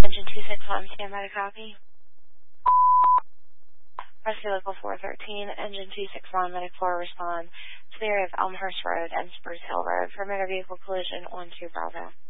Engine 261, stand by to copy. Rescue Local 413, Engine 261, Medic 4 respond to the area of Elmhurst Road and Spruce Hill Road for motor vehicle collision on 2 Bravo.